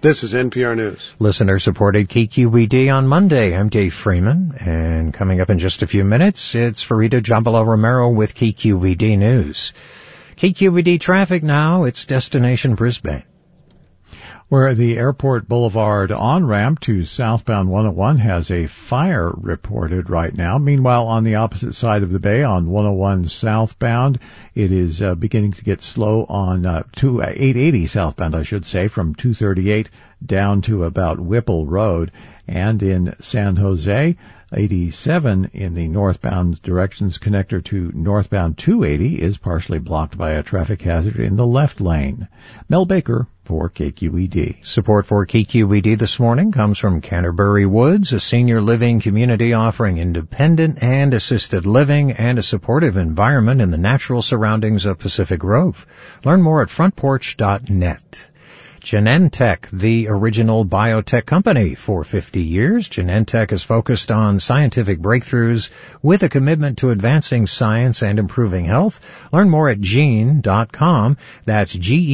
This is NPR News. Listener-supported KQED on Monday. I'm Dave Freeman, and coming up in just a few minutes, it's Farida Jabala-Romero with KQED News. KQED traffic now, it's destination Brisbane. Where the Airport Boulevard on-ramp to southbound 101 has a fire reported right now. Meanwhile, on the opposite side of the bay on 101 southbound, it is beginning to get slow on 880 southbound, I should say, from 238 down to about Whipple Road. And in San Jose, 87 in the northbound directions connector to northbound 280 is partially blocked by a traffic hazard in the left lane. Mel Baker for KQED. Support for KQED this morning comes from Canterbury Woods, a senior living community offering independent and assisted living and a supportive environment in the natural surroundings of Pacific Grove. Learn more at frontporch.net. Genentech, the original biotech company. For 50 years, Genentech has focused on scientific breakthroughs with a commitment to advancing science and improving health. Learn more at gene.com. That's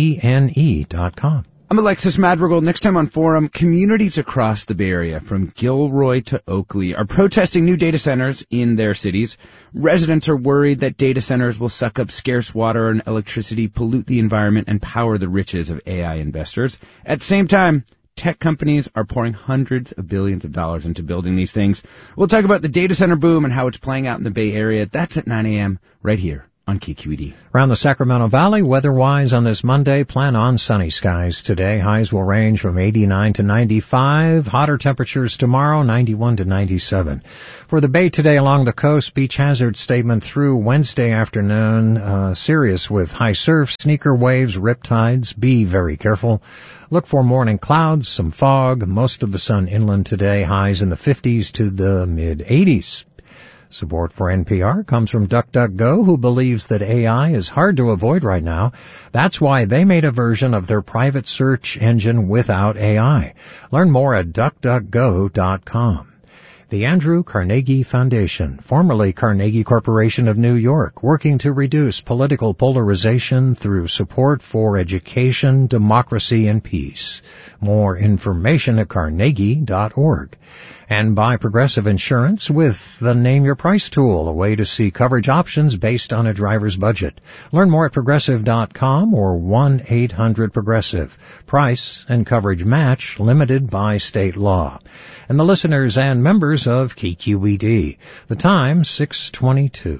GENE.com. I'm Alexis Madrigal. Next time on Forum, communities across the Bay Area, from Gilroy to Oakley, are protesting new data centers in their cities. Residents are worried that data centers will suck up scarce water and electricity, pollute the environment, and power the riches of AI investors. At the same time, tech companies are pouring hundreds of billions of dollars into building these things. We'll talk about the data center boom and how it's playing out in the Bay Area. That's at 9 a.m. right here on KQED. Around the Sacramento Valley, weather-wise on this Monday, plan on sunny skies today. Highs will range from 89 to 95. Hotter temperatures tomorrow, 91 to 97. For the Bay today along the coast, beach hazard statement through Wednesday afternoon. Serious with high surf, sneaker waves, riptides. Be very careful. Look for morning clouds, some fog, most of the sun inland today. Highs in the 50s to the mid-80s. Support for NPR comes from DuckDuckGo, who believes that AI is hard to avoid right now. That's why they made a version of their private search engine without AI. Learn more at DuckDuckGo.com. The Andrew Carnegie Foundation, formerly Carnegie Corporation of New York, working to reduce political polarization through support for education, democracy, and peace. More information at carnegie.org. And buy Progressive Insurance with the Name Your Price tool, a way to see coverage options based on a driver's budget. Learn more at Progressive.com or 1-800-PROGRESSIVE. Price and coverage match limited by state law. And the listeners and members of KQED. The time, 6:22.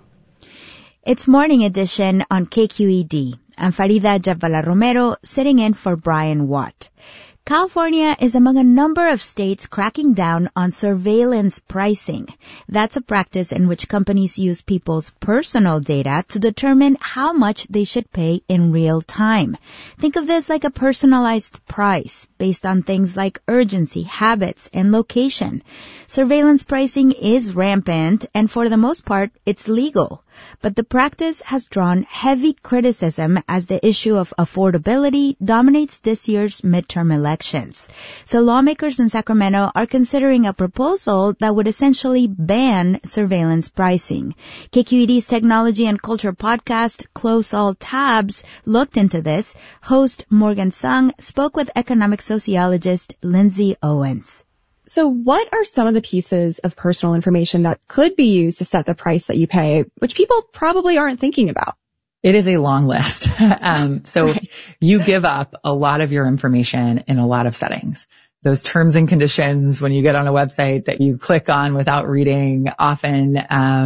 It's Morning Edition on KQED. I'm Farida Jabala-Romero, sitting in for Brian Watt. California is among a number of states cracking down on surveillance pricing. That's a practice in which companies use people's personal data to determine how much they should pay in real time. Think of this like a personalized price based on things like urgency, habits, and location. Surveillance pricing is rampant, and for the most part, it's legal. But the practice has drawn heavy criticism as the issue of affordability dominates this year's midterm elections. So lawmakers in Sacramento are considering a proposal that would essentially ban surveillance pricing. KQED's Technology and Culture podcast, Close All Tabs, looked into this. Host Morgan Sung spoke with economic sociologist Lindsay Owens. So what are some of the pieces of personal information that could be used to set the price that you pay, which people probably aren't thinking about? It is a long list. Right. You give up a lot of your information in a lot of settings. Those terms and conditions when you get on a website that you click on without reading, often,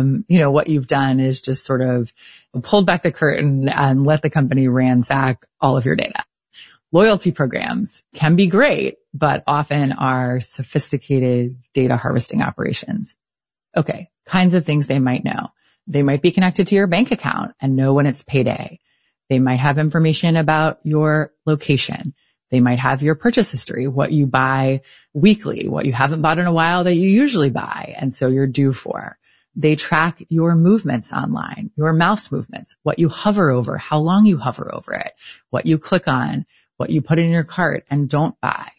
what you've done is just sort of pulled back the curtain and let the company ransack all of your data. Loyalty programs can be great, but often are sophisticated data harvesting operations. Okay, kinds of things they might know. They might be connected to your bank account and know when it's payday. They might have information about your location. They might have your purchase history, what you buy weekly, what you haven't bought in a while that you usually buy, and so you're due for. They track your movements online, your mouse movements, what you hover over, how long you hover over it, what you click on, what you put in your cart and don't buy.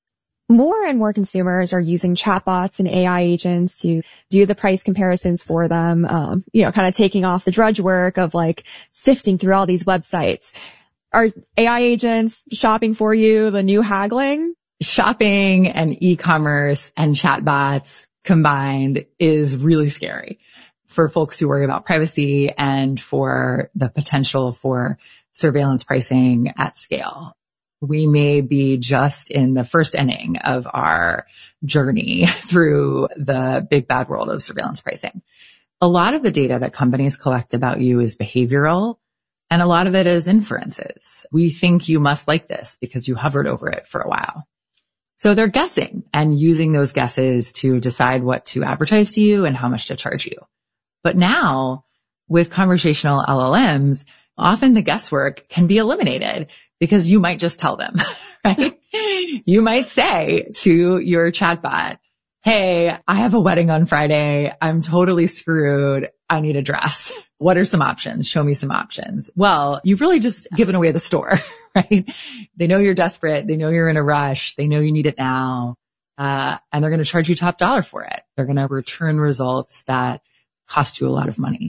More and more consumers are using chatbots and AI agents to do the price comparisons for them, kind of taking off the drudge work of sifting through all these websites. Are AI agents shopping for you the new haggling? shopping and e-commerce and chatbots combined is really scary for folks who worry about privacy and for the potential for surveillance pricing at scale. We may be just in the first inning of our journey through the big bad world of surveillance pricing. A lot of the data that companies collect about you is behavioral, and a lot of it is inferences. We think you must like this because you hovered over it for a while. So they're guessing and using those guesses to decide what to advertise to you and how much to charge you. But now, with conversational LLMs, often the guesswork can be eliminated because you might just tell them, right? You might say to your chatbot, hey, I have a wedding on Friday. I'm totally screwed. I need a dress. What are some options? Show me some options. Well, you've really just given away the store, right? They know you're desperate. They know you're in a rush. They know you need it now. And they're going to charge you top dollar for it. They're going to return results that cost you a lot of money.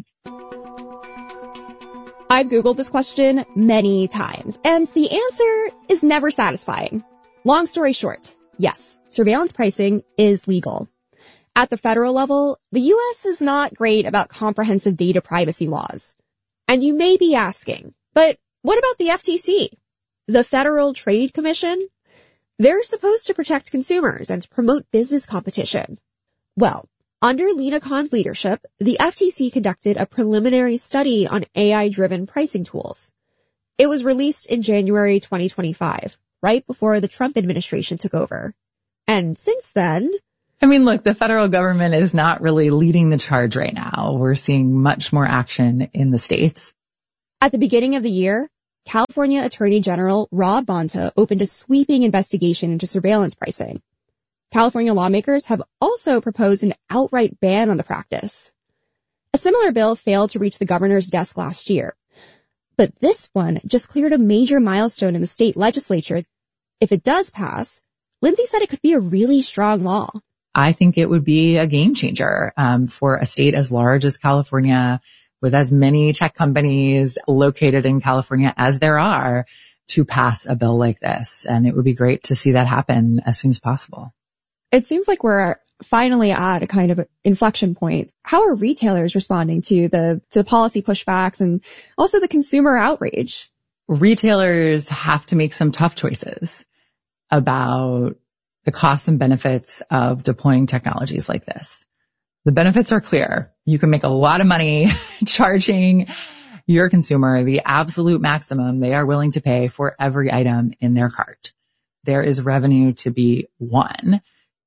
I've Googled this question many times, and the answer is never satisfying. Long story short, yes, surveillance pricing is legal. At the federal level, the U.S. is not great about comprehensive data privacy laws. And you may be asking, but what about the FTC? The Federal Trade Commission? They're supposed to protect consumers and promote business competition. Well, under Lina Khan's leadership, the FTC conducted a preliminary study on AI-driven pricing tools. It was released in January 2025, right before the Trump administration took over. And since then... I mean, look, the federal government is not really leading the charge right now. We're seeing much more action in the states. At the beginning of the year, California Attorney General Rob Bonta opened a sweeping investigation into surveillance pricing. California lawmakers have also proposed an outright ban on the practice. A similar bill failed to reach the governor's desk last year. But this one just cleared a major milestone in the state legislature. If it does pass, Lindsay said it could be a really strong law. I think it would be a game changer for a state as large as California, with as many tech companies located in California as there are, to pass a bill like this. And it would be great to see that happen as soon as possible. It seems like we're finally at a kind of inflection point. How are retailers responding to the policy pushbacks and also the consumer outrage? Retailers have to make some tough choices about the costs and benefits of deploying technologies like this. The benefits are clear. You can make a lot of money charging your consumer the absolute maximum they are willing to pay for every item in their cart. There is revenue to be won.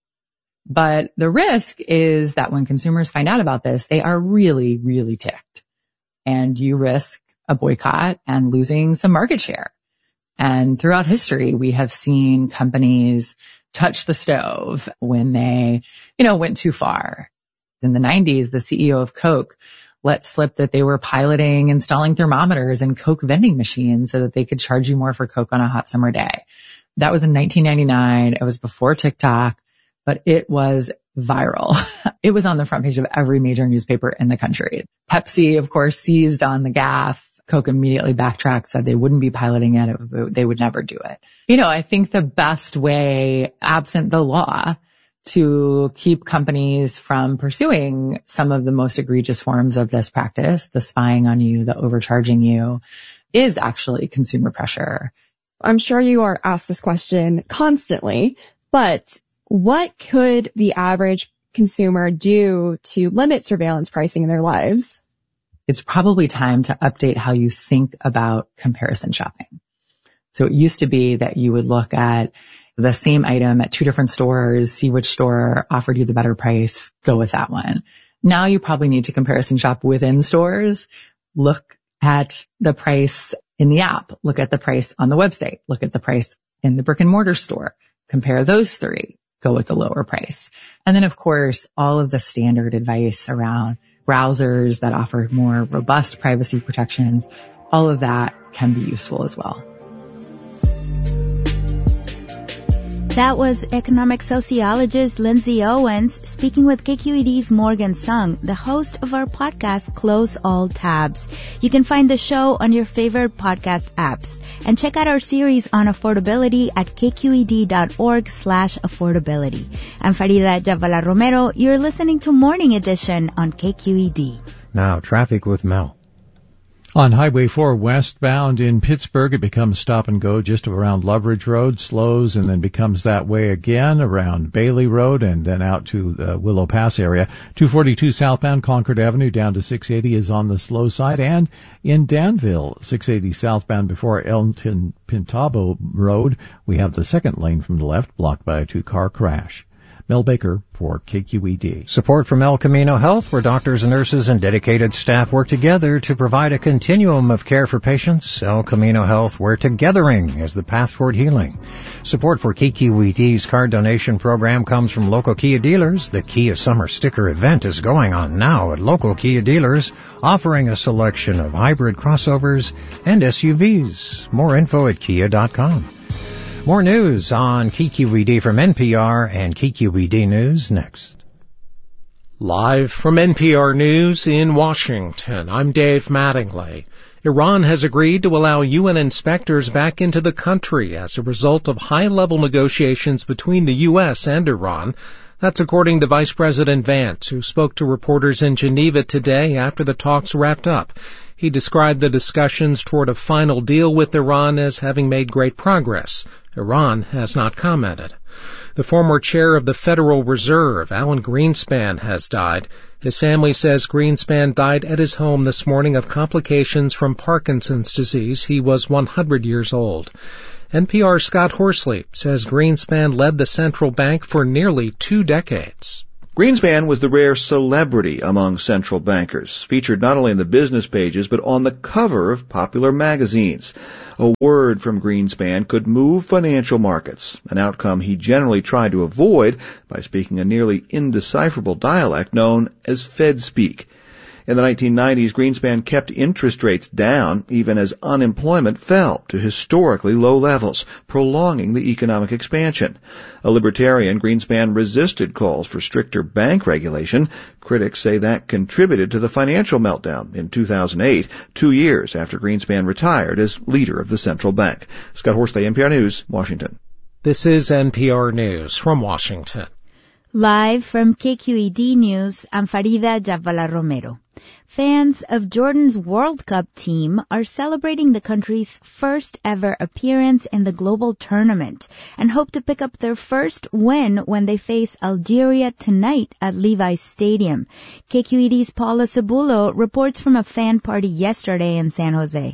But the risk is that when consumers find out about this, they are really, really ticked. And you risk a boycott and losing some market share. And throughout history, we have seen companies touch the stove when they, went too far. In the 90s, the CEO of Coke let slip that they were piloting installing thermometers in Coke vending machines so that they could charge you more for Coke on a hot summer day. That was in 1999. It was before TikTok, but it was viral. It was on the front page of every major newspaper in the country. Pepsi, of course, seized on the gaffe. Coke immediately backtracked, said they wouldn't be piloting it. They would never do it. I think the best way, absent the law, to keep companies from pursuing some of the most egregious forms of this practice, the spying on you, the overcharging you, is actually consumer pressure. I'm sure you are asked this question constantly, but what could the average consumer do to limit surveillance pricing in their lives? It's probably time to update how you think about comparison shopping. So it used to be that you would look at the same item at two different stores, see which store offered you the better price, go with that one. Now you probably need to comparison shop within stores, look at the price in the app, look at the price on the website, look at the price in the brick and mortar store, compare those three, go with the lower price. And then, of course, all of the standard advice around browsers that offer more robust privacy protections, all of that can be useful as well. That was economic sociologist Lindsay Owens speaking with KQED's Morgan Sung, the host of our podcast Close All Tabs. You can find the show on your favorite podcast apps and check out our series on affordability at kqed.org/affordability. I'm Farida Jhabvala Romero. You're listening to Morning Edition on KQED. Now, traffic with Mel. On Highway 4 westbound in Pittsburgh, it becomes stop and go just around Loveridge Road, slows, and then becomes that way again around Bailey Road and then out to the Willow Pass area. 242 southbound Concord Avenue down to 680 is on the slow side. And in Danville, 680 southbound before Elton Pintabo Road, we have the second lane from the left blocked by a two-car crash. Mel Baker for KQED. Support from El Camino Health, where doctors and nurses and dedicated staff work together to provide a continuum of care for patients. El Camino Health, where togethering is the path toward healing. Support for KQED's card donation program comes from local Kia dealers. The Kia Summer Sticker event is going on now at local Kia dealers, offering a selection of hybrid crossovers and SUVs. More info at kia.com. More news on KQED from NPR and KQED News next. Live from NPR News in Washington, I'm Dave Mattingly. Iran has agreed to allow UN inspectors back into the country as a result of high-level negotiations between the U.S. and Iran. That's according to Vice President Vance, who spoke to reporters in Geneva today after the talks wrapped up. He described the discussions toward a final deal with Iran as having made great progress. Iran has not commented. The former chair of the Federal Reserve, Alan Greenspan, has died. His family says Greenspan died at his home this morning of complications from Parkinson's disease. He was 100 years old. NPR's Scott Horsley says Greenspan led the central bank for nearly 2 decades. Greenspan was the rare celebrity among central bankers, featured not only in the business pages but on the cover of popular magazines. A word from Greenspan could move financial markets, an outcome he generally tried to avoid by speaking a nearly indecipherable dialect known as Fed speak. In the 1990s, Greenspan kept interest rates down even as unemployment fell to historically low levels, prolonging the economic expansion. A libertarian, Greenspan resisted calls for stricter bank regulation. Critics say that contributed to the financial meltdown in 2008, 2 years after Greenspan retired as leader of the central bank. Scott Horsley, NPR News, Washington. This is NPR News from Washington. Live from KQED News, I'm Farida Jhabvala Romero. Fans of Jordan's World Cup team are celebrating the country's first ever appearance in the global tournament and hope to pick up their first win when they face Algeria tonight at Levi's Stadium. KQED's Paula Cebulo reports from a fan party yesterday in San Jose.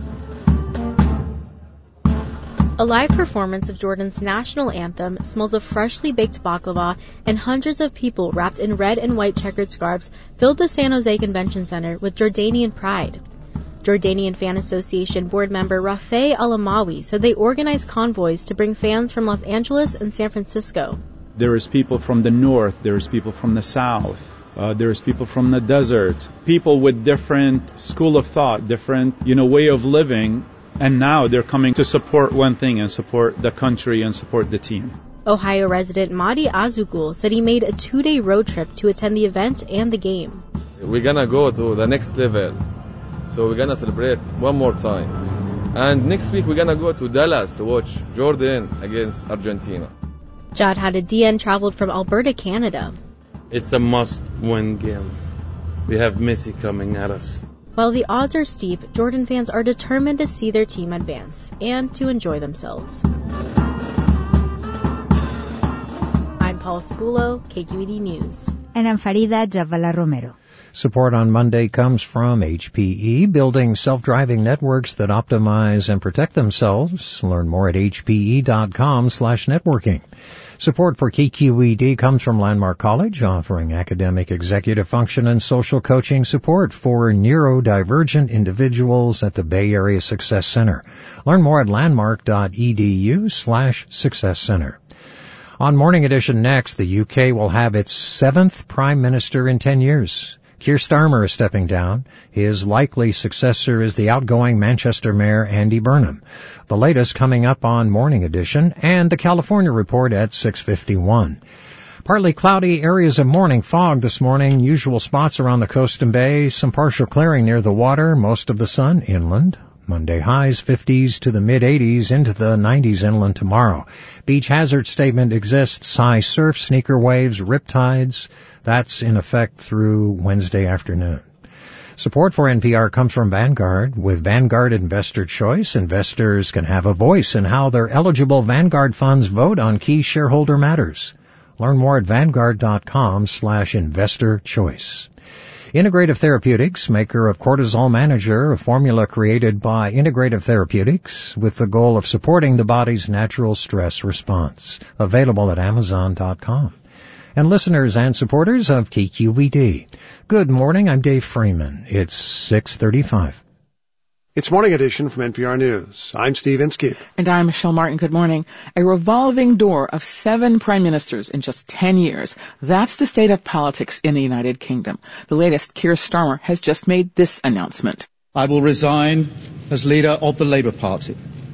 A live performance of Jordan's national anthem, smells of freshly baked baklava, and hundreds of people wrapped in red and white checkered scarves filled the San Jose Convention Center with Jordanian pride. Jordanian Fan Association board member Rafeh Alamawi said they organized convoys to bring fans from Los Angeles and San Francisco. There is people from the north, there is people from the south, there is people from the desert, people with different school of thought, different, way of living. And now they're coming to support one thing and support the country and support the team. Ohio resident Madi Azugul said he made a 2-day road trip to attend the event and the game. We're going to go to the next level. So we're going to celebrate one more time. And next week we're going to go to Dallas to watch Jordan against Argentina. Jad Hadadian traveled from Alberta, Canada. It's a must-win game. We have Messi coming at us. While the odds are steep, Jordan fans are determined to see their team advance and to enjoy themselves. I'm Paula Cebulo, KQED News. And I'm Farida Jhabvala Romero. Support on Monday comes from HPE, building self-driving networks that optimize and protect themselves. Learn more at hpe.com/networking. Support for KQED comes from Landmark College, offering academic, executive function, and social coaching support for neurodivergent individuals at the Bay Area Success Center. Learn more at landmark.edu/Success Center. On Morning Edition next, the UK will have its 7th Prime Minister in 10 years. Keir Starmer is stepping down. His likely successor is the outgoing Manchester Mayor Andy Burnham. The latest coming up on Morning Edition and the California Report at 6:51. Partly cloudy, areas of morning fog this morning, usual spots around the coast and bay, some partial clearing near the water, most of the sun inland. Monday highs 50s to the mid-80s, into the 90s inland tomorrow. Beach hazard statement exists, high surf, sneaker waves, riptides. That's in effect through Wednesday afternoon. Support for NPR comes from Vanguard. With Vanguard Investor Choice, investors can have a voice in how their eligible Vanguard funds vote on key shareholder matters. Learn more at Vanguard.com/investor choice. Integrative Therapeutics, maker of Cortisol Manager, a formula created by Integrative Therapeutics with the goal of supporting the body's natural stress response. Available at Amazon.com. And listeners and supporters of KQED. Good morning, I'm Dave Freeman. It's 6:35. It's Morning Edition from NPR News. I'm Steve Inskeep. And I'm Michelle Martin. Good morning. A revolving door of 7 prime ministers in just 10 years. That's the state of politics in the United Kingdom. The latest, Keir Starmer, has just made this announcement. I will resign as leader of the Labour Party.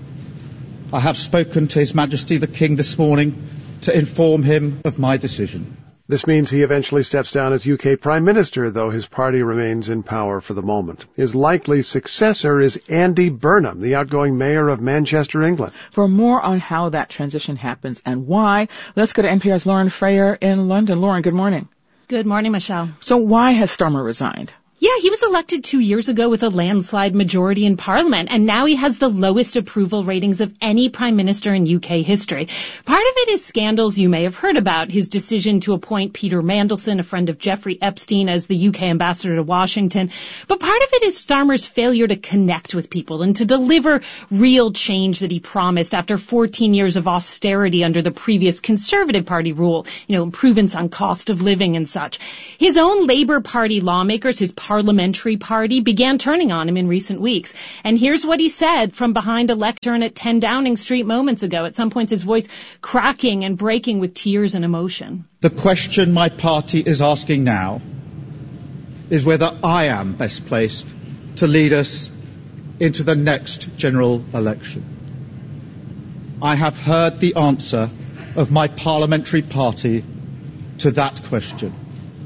I have spoken to His Majesty the King this morning to inform him of my decision. This means he eventually steps down as UK Prime Minister, though his party remains in power for the moment. His likely successor is Andy Burnham, the outgoing Mayor of Manchester, England. For more on how that transition happens and why, let's go to NPR's Lauren Frayer in London. Lauren, good morning. Good morning, Michelle. So why has Starmer resigned? Yeah, he was elected 2 years ago with a landslide majority in Parliament, and now he has the lowest approval ratings of any prime minister in UK history. Part of it is scandals you may have heard about, his decision to appoint Peter Mandelson, a friend of Jeffrey Epstein, as the UK ambassador to Washington. But part of it is Starmer's failure to connect with people and to deliver real change that he promised after 14 years of austerity under the previous Conservative Party rule, improvements on cost of living and such. His own Labour Party lawmakers, his parliamentary party, began turning on him in recent weeks. And here's what he said from behind a lectern at 10 Downing Street moments ago, at some points his voice cracking and breaking with tears and emotion. The question my party is asking now is whether I am best placed to lead us into the next general election. I have heard the answer of my parliamentary party to that question,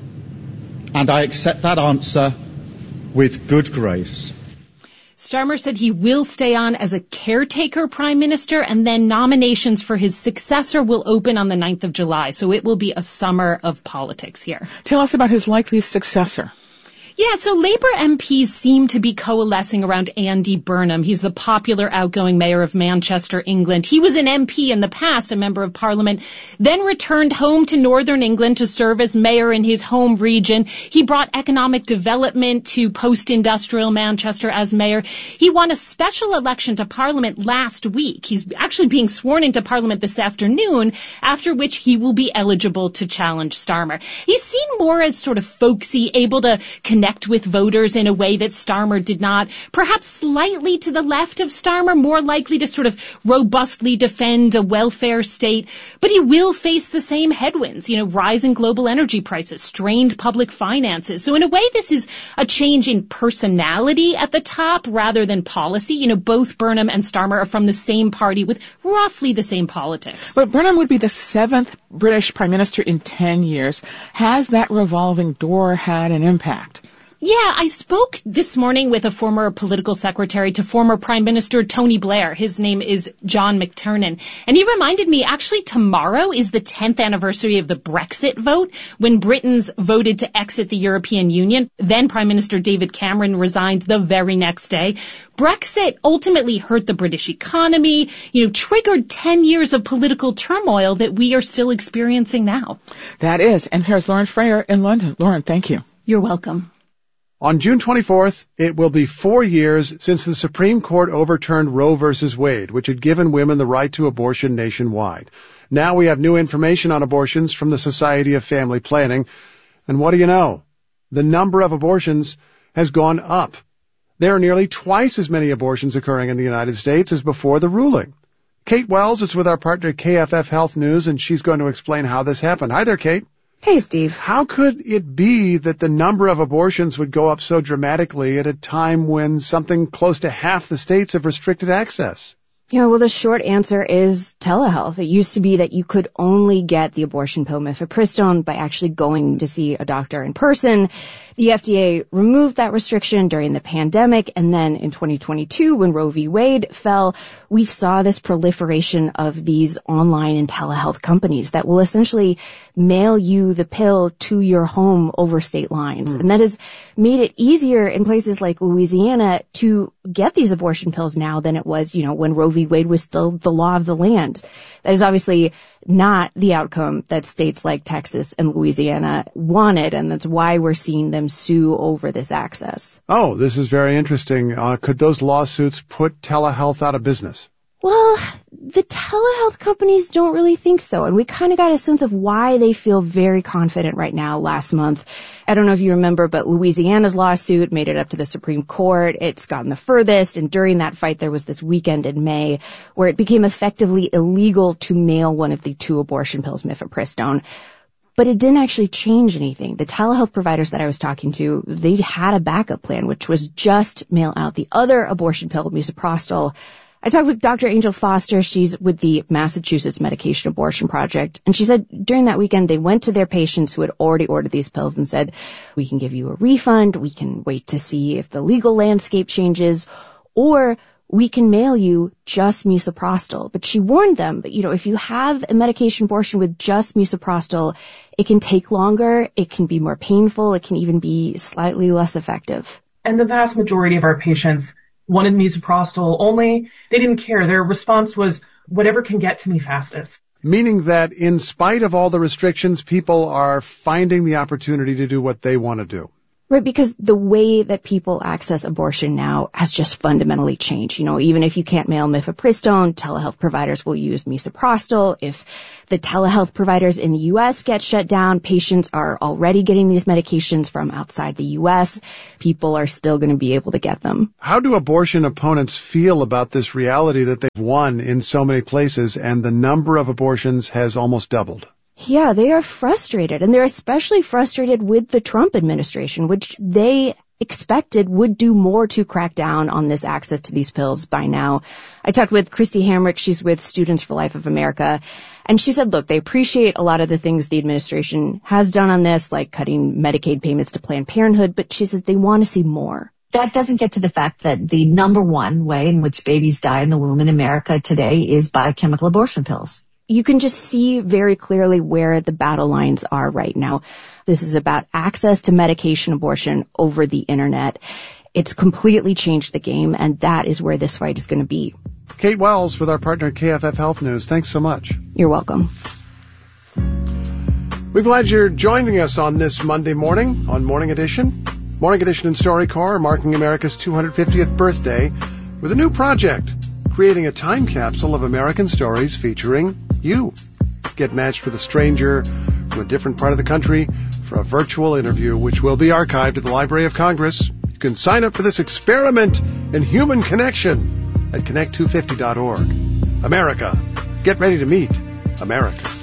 and I accept that answer with good grace. Starmer said he will stay on as a caretaker prime minister, and then nominations for his successor will open on the 9th of July. So it will be a summer of politics here. Tell us about his likely successor. Yeah, so Labour MPs seem to be coalescing around Andy Burnham. He's the popular outgoing mayor of Manchester, England. He was an MP in the past, a member of Parliament, then returned home to Northern England to serve as mayor in his home region. He brought economic development to post-industrial Manchester as mayor. He won a special election to Parliament last week. He's actually being sworn into Parliament this afternoon, after which he will be eligible to challenge Starmer. He's seen more as sort of folksy, able to connect with voters in a way that Starmer did not, perhaps slightly to the left of Starmer, more likely to sort of robustly defend a welfare state. But he will face the same headwinds, rising global energy prices, strained public finances. So in a way, this is a change in personality at the top rather than policy. Both Burnham and Starmer are from the same party with roughly the same politics. But Burnham would be the 7th British prime minister in 10 years. Has that revolving door had an impact? Yeah, I spoke this morning with a former political secretary to former Prime Minister Tony Blair. His name is John McTernan. And he reminded me, actually, tomorrow is the 10th anniversary of the Brexit vote, when Britons voted to exit the European Union. Then Prime Minister David Cameron resigned the very next day. Brexit ultimately hurt the British economy, triggered 10 years of political turmoil that we are still experiencing now. That is. And here's Lauren Frayer in London. Lauren, thank you. You're welcome. On June 24th, it will be 4 years since the Supreme Court overturned Roe v. Wade, which had given women the right to abortion nationwide. Now we have new information on abortions from the Society of Family Planning. And what do you know? The number of abortions has gone up. There are nearly twice as many abortions occurring in the United States as before the ruling. Kate Wells is with our partner KFF Health News, and she's going to explain how this happened. Hi there, Kate. Hey, Steve. How could it be that the number of abortions would go up so dramatically at a time when something close to half the states have restricted access? Yeah, well, the short answer is telehealth. It used to be that you could only get the abortion pill mifepristone by actually going to see a doctor in person. The FDA removed that restriction during the pandemic, and then in 2022, when Roe v. Wade fell, we saw this proliferation of these online and telehealth companies that will essentially mail you the pill to your home over state lines. And that has made it easier in places like Louisiana to get these abortion pills now than it was, when Roe v. Wade was still the law of the land. That is obviously not the outcome that states like Texas and Louisiana wanted, and that's why we're seeing them sue over this access. Oh, this is very interesting. Could those lawsuits put telehealth out of business? Well, the telehealth companies don't really think so, and we kind of got a sense of why they feel very confident right now last month. I don't know if you remember, but Louisiana's lawsuit made it up to the Supreme Court. It's gotten the furthest, and during that fight, there was this weekend in May where it became effectively illegal to mail one of the 2 abortion pills, mifepristone. But it didn't actually change anything. The telehealth providers that I was talking to, they had a backup plan, which was just mail out the other abortion pill, misoprostol. I talked with Dr. Angel Foster. She's with the Massachusetts Medication Abortion Project. And she said during that weekend, they went to their patients who had already ordered these pills and said, we can give you a refund. We can wait to see if the legal landscape changes, or we can mail you just misoprostol. But she warned them, if you have a medication abortion with just misoprostol, it can take longer. It can be more painful. It can even be slightly less effective. And the vast majority of our patients wanted misoprostol only. They didn't care. Their response was, whatever can get to me fastest. Meaning that in spite of all the restrictions, people are finding the opportunity to do what they want to do. Right, because the way that people access abortion now has just fundamentally changed. Even if you can't mail mifepristone, telehealth providers will use misoprostol. If the telehealth providers in the U.S. get shut down, patients are already getting these medications from outside the U.S. People are still going to be able to get them. How do abortion opponents feel about this reality that they've won in so many places and the number of abortions has almost doubled? Yeah, they are frustrated, and they're especially frustrated with the Trump administration, which they expected would do more to crack down on this access to these pills by now. I talked with Christy Hamrick. She's with Students for Life of America, and she said, look, they appreciate a lot of the things the administration has done on this, like cutting Medicaid payments to Planned Parenthood, but she says they want to see more. That doesn't get to the fact that the number one way in which babies die in the womb in America today is biochemical abortion pills. You can just see very clearly where the battle lines are right now. This is about access to medication abortion over the internet. It's completely changed the game, and that is where this fight is going to be. Kate Wells with our partner KFF Health News. Thanks so much. You're welcome. We're glad you're joining us on this Monday morning on Morning Edition. Morning Edition and StoryCorps are marking America's 250th birthday with a new project, creating a time capsule of American stories featuring you. Get matched with a stranger from a different part of the country for a virtual interview, which will be archived at the Library of Congress. You can sign up for this experiment in human connection at connect250.org. America, get ready to meet America.